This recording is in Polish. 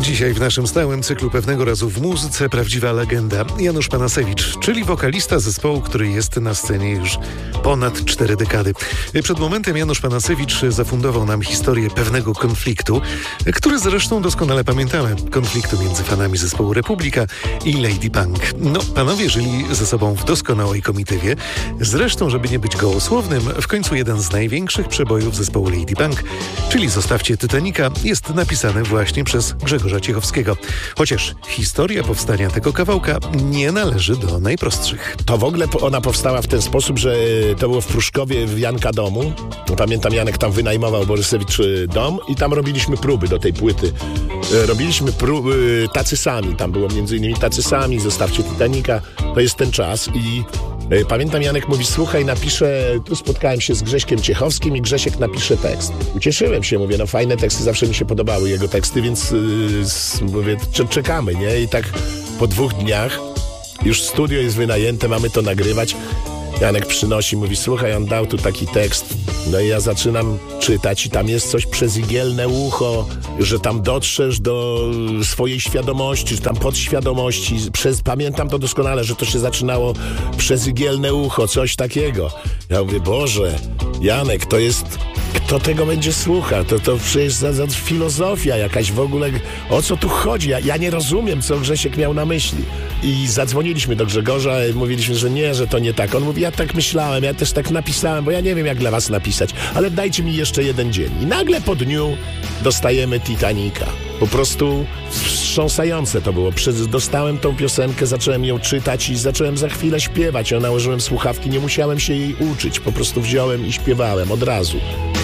Dzisiaj w naszym stałym cyklu Pewnego razu w muzyce prawdziwa legenda Janusz Panasewicz, czyli wokalista zespołu, który jest na scenie już ponad 4 dekady. Przed momentem Janusz Panasewicz zafundował nam historię pewnego konfliktu, który zresztą doskonale pamiętamy. Konfliktu między fanami zespołu Republika i Lady Punk. No, panowie żyli ze sobą w doskonałej komitywie. Zresztą, żeby nie być gołosłownym, w końcu jeden z największych przebojów zespołu Lady Punk, czyli Zostawcie Titanica, jest napisany właśnie przez Grzegorza Ciechowskiego. Chociaż historia powstania tego kawałka nie należy do najprostszych. To w ogóle ona powstała w ten sposób, że to było w Pruszkowie w Janka domu. Pamiętam, Janek tam wynajmował Borysewicz dom i tam robiliśmy próby do tej płyty. Robiliśmy próby Tacy Sami. Tam było m.in. Tacy Sami, Zostawcie Titanica. To jest ten czas i pamiętam, Janek mówi, słuchaj, napiszę, tu spotkałem się z Grześkiem Ciechowskim i Grzesiek napisze tekst. Ucieszyłem się, mówię, no fajne teksty, zawsze mi się podobały jego teksty, więc mówię, czekamy, nie? I tak po 2 dniach już studio jest wynajęte, mamy to nagrywać. Janek przynosi, mówi, słuchaj, on dał tu taki tekst. No i ja zaczynam czytać i tam jest coś przez igielne ucho, że tam dotrzesz do swojej świadomości, czy tam podświadomości. Pamiętam to doskonale, że to się zaczynało przez igielne ucho, coś takiego. Ja mówię, Boże, Janek, to jest... Kto tego będzie słuchał? To przecież za filozofia jakaś w ogóle. O co tu chodzi? Ja nie rozumiem, co Grzesiek miał na myśli. I zadzwoniliśmy do Grzegorza, mówiliśmy, że nie, że to nie tak. On mówi, ja tak myślałem, ja też tak napisałem, bo ja nie wiem, jak dla was napisać, ale dajcie mi jeszcze 1 dzień. I nagle po dniu dostajemy Titanica. Po prostu wstrząsające to było. Dostałem tą piosenkę, zacząłem ją czytać i zacząłem za chwilę śpiewać. Ja nałożyłem słuchawki, nie musiałem się jej uczyć. Po prostu wziąłem i śpiewałem od razu.